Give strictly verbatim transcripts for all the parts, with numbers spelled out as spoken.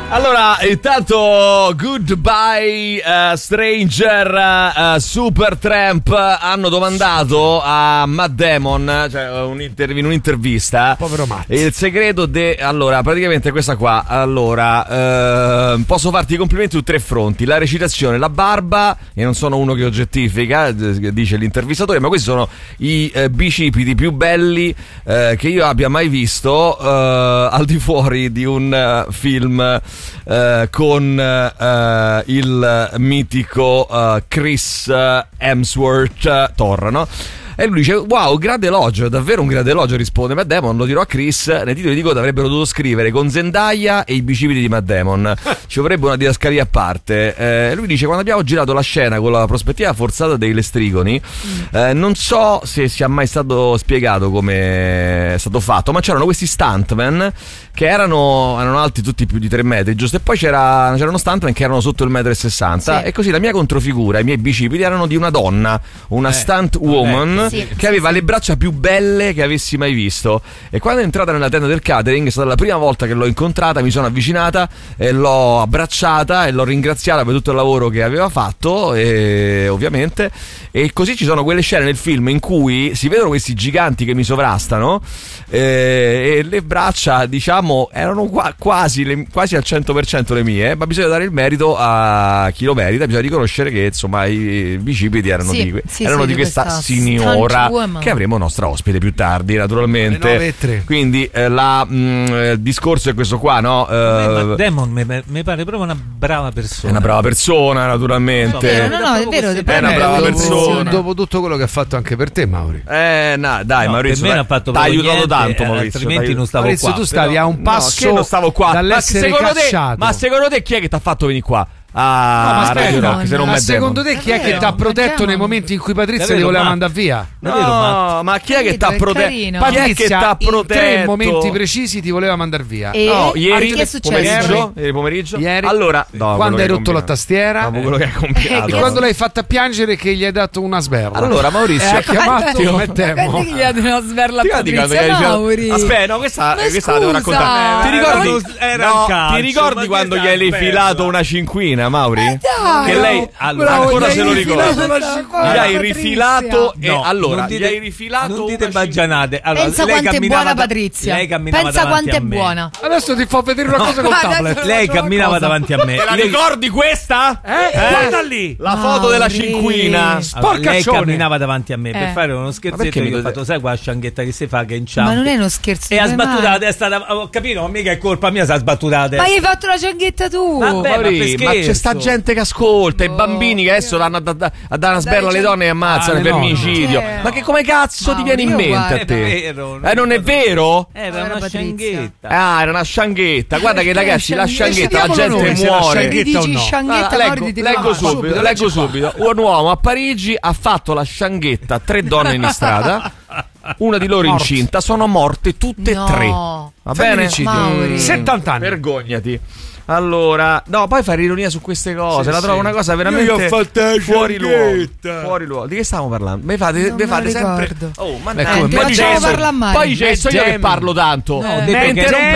Allora, intanto Goodbye uh, Stranger, uh, Supertramp hanno domandato a Matt Damon, cioè un inter- in un'intervista, povero Matt, il segreto de... Allora, praticamente questa qua. Allora, uh, posso farti i complimenti su tre fronti: la recitazione, la barba, e non sono uno che oggettifica, dice l'intervistatore, ma questi sono i uh, bicipiti più belli uh, che io abbia mai visto uh, al di fuori di un uh, film Uh, con uh, il mitico uh, Chris Hemsworth, uh, Thor, no? E lui dice: wow, grande elogio, davvero un grande elogio, risponde Matt Damon. Lo dirò a Chris, nei titoli di coda avrebbero dovuto scrivere con Zendaya e i bicipiti di Matt Damon, ci vorrebbe una didascalia a parte. eh, Lui dice: quando abbiamo girato la scena con la prospettiva forzata dei lestrigoni, eh, non so se sia mai stato spiegato come è stato fatto, ma c'erano questi stuntman che erano, erano alti tutti più di tre metri, giusto? E poi c'era, c'erano stuntman che erano sotto il metro e sessanta, sì. E così la mia controfigura, i miei bicipiti erano di una donna, una eh, stunt woman, sì, che aveva sì, le braccia più belle che avessi mai visto. E quando è entrata nella tenda del catering, è stata la prima volta che l'ho incontrata, mi sono avvicinata e l'ho abbracciata e l'ho ringraziata per tutto il lavoro che aveva fatto, e ovviamente. E così ci sono quelle scene nel film in cui si vedono questi giganti che mi sovrastano, e, e le braccia, diciamo, erano qua, quasi, le, quasi al cento per cento le mie, ma bisogna dare il merito a chi lo merita, bisogna riconoscere che insomma i bicipiti erano sì, di, sì, erano sì, di questa, questa signora che avremo nostra ospite più tardi, naturalmente. Quindi eh, la, mh, il discorso è questo qua, no? Uh, Damon mi, mi pare proprio una brava persona. È una brava persona, naturalmente. No, no, no, è vero, è, è una brava persona. Dopo tutto quello che ha fatto anche per te, Mauri. Eh, no, dai, no, Maurizio, per me non ha fatto t'ha aiutato niente, tanto, eh, Maurizio. Altrimenti non stavo Maurizio, qua. tu stavi però... a un passo no, non stavo qua dall'essere ma cacciato. Te, ma secondo te chi è che ti ha fatto venire qua? Ah, no, ma Radio Rock, se non ma me secondo te chi è che ti ha protetto nei momenti in cui Patrizia ti voleva mandare via? No, no, ma chi è che ti ha protetto? Chi è che ti ha protetto? In tre momenti precisi ti voleva mandare via. E? No, ieri che è successo? Pomeriggio, ieri pomeriggio. Ieri. Allora, no, quando hai rotto la tastiera, no, quello che hai compiato. E quando l'hai fatta piangere che gli hai dato una sberla. Allora, Maurizio ha chiamato me temo. Quando gli ha dato una sberla a Patrizia, Mauri? Aspetta, no, questa questa la devo raccontare. Ti ricordi? Ti ricordi quando gli hai rifilato una cinquina, Mauri? Che lei allora, ancora se lo ricorda, gli hai rifilato e no, allora dite, gli hai rifilato non dite baggianate. Allora, pensa lei quanto è buona Patrizia, lei pensa quanto è buona. Adesso ti fa vedere una cosa col tablet. Lei camminava davanti a me. Te la ricordi questa? Eh? eh? Guarda lì la foto della cinquina. Allora, lei camminava davanti a me eh. per fare uno scherzetto. Io ho fatto, sai qua scianghetta che si fa che inciampa. Ma non è uno scherzo. E ha sbattuto la testa. Ho capito, ma mica è colpa mia se ha sbattuto la testa. Ma hai fatto la cianghetta tu. Vabbè, ma, ma c'è sta gente che ascolta, i bambini che adesso vanno a, da, da, a dare una sberla alle donne e ammazzano, ah, il femminicidio. No. Ma che come cazzo ti viene in mente a te? Vero, eh, non è vero? Era una Patrizia. Scianghetta. Ah, era una scianghetta. Guarda che ragazzi, la scianghetta, la gente noi, muore. Dici o no? Scianghetta, ah, leggo, leggo subito, leggo subito. Un uomo a Parigi ha fatto la scianghetta a tre donne in strada. Una di loro Morte. incinta, sono morte tutte e no. tre. Va bene? Mm. settanta anni. Vergognati. Allora, no, poi fare ironia su queste cose, sì, la trovo sì. una cosa veramente Io ho fatto fuori luogo. Fuori luogo. Di che stiamo parlando? Mi fate, mi fate sempre. Oh, ma eh, poi poi c'è so io che parlo tanto. No, eh,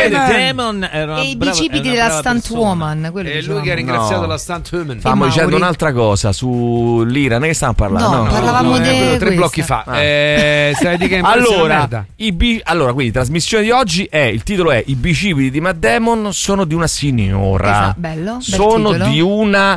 Damon era e i bicipiti della stunt woman, e lui che ha ringraziato no. la stunt woman. Stiamo dicendo un'altra cosa sull'Iran, che stiamo parlando? No, no parlavamo no, di tre blocchi fa. Ah. Eh, stai di che allora, i bi- allora, quindi trasmissione di oggi è il titolo è I bicipiti di Matt Damon sono di una signora. Esatto, bello, sono titolo. di una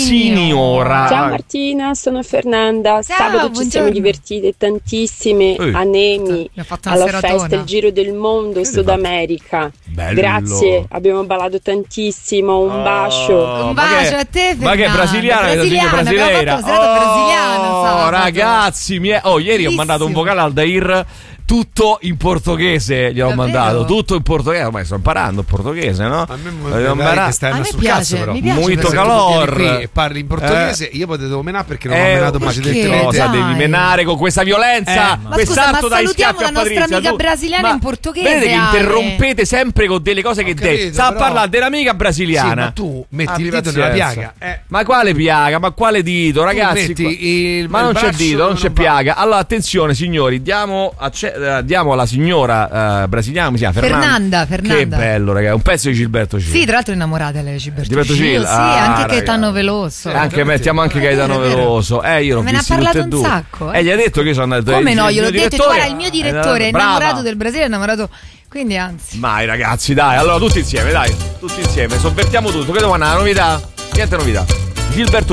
signora. Ciao Martina, sono Fernanda. Ciao, Sabato buongiorno. ci siamo divertite tantissime Ehi. a Nemi alla festa Il Giro del Mondo in Sud America. Bello. Grazie, abbiamo ballato tantissimo. Un oh, bacio. Un bacio a te, Fernanda. Ma che brasiliana, brasiliana, brasiliana. Oh, brasiliana ragazzi, miei, oh, ieri Bellissimo. ho mandato un vocale al Dair. Tutto in portoghese gli ho Davvero? mandato, tutto in portoghese, ormai sto imparando il portoghese, no? A me mi che stai sul piace, cazzo però. mi piace Muito calor. Qui e parli in portoghese, eh. io poi devo menare perché non eh, ho menato mai perché? detto cosa Dai. devi menare con questa violenza? Eh, ma scusa, ma salutiamo la nostra amica brasiliana in portoghese. Vedete che interrompete sempre con delle cose che te sta a parlare dell'amica brasiliana. Sì, ma tu metti il dito nella piaga. Eh. Ma quale piaga? Ma quale dito, ragazzi? Il, ma non c'è dito, non c'è piaga. Allora attenzione signori, diamo a ce- eh, diamo alla signora eh, brasiliana, come si chiama? Fernanda, Fernanda. Che bello, ragazzi, un pezzo di Gilberto Gil. Sì, tra l'altro innamorata lei di Gilberto, Gilberto Gil. Gil. Sì, ah, anche ragazzi. Caetano Veloso. Anche mettiamo anche Gaetano Veloso. Eh, io l'ho Me ne ha visti parlato tutti e un due. sacco. Eh. E gli ha detto che io sono andato. Come il, no, il gliel'ho mio detto, direttore, guarda, il mio direttore è brava. innamorato del Brasile, è innamorato. Quindi anzi. Mai ragazzi, dai, allora tutti insieme, dai, tutti insieme, sovvertiamo tutto. Che domani una novità? Niente novità. Gilberto